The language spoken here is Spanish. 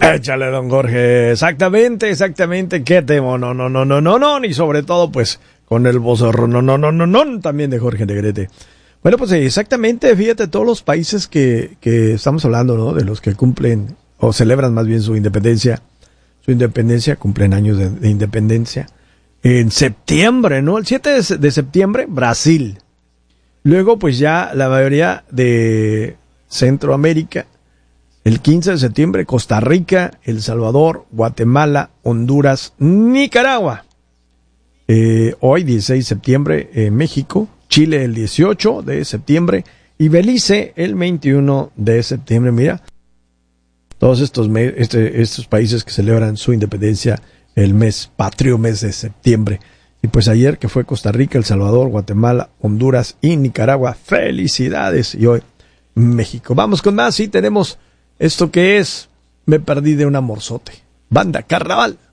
Échale, don Jorge. Exactamente. Qué temo. No. Y sobre todo, pues, con el vozarrón. No. También de Jorge Negrete. Bueno, pues exactamente. Fíjate, todos los países que estamos hablando, ¿no? De los que cumplen, o celebran más bien su independencia, cumplen años de independencia. En septiembre, ¿no? El 7 de septiembre, Brasil. Luego, pues ya la mayoría de Centroamérica. El 15 de septiembre, Costa Rica, El Salvador, Guatemala, Honduras, Nicaragua. Hoy, 16 de septiembre, México, Chile el 18 de septiembre y Belice el 21 de septiembre. Mira, todos estos países que celebran su independencia el mes patrio, mes de septiembre. Y pues ayer que fue Costa Rica, El Salvador, Guatemala, Honduras y Nicaragua. ¡Felicidades! Y hoy México. Vamos con más y tenemos esto que es Me perdí de un amorzote. Banda Carnaval.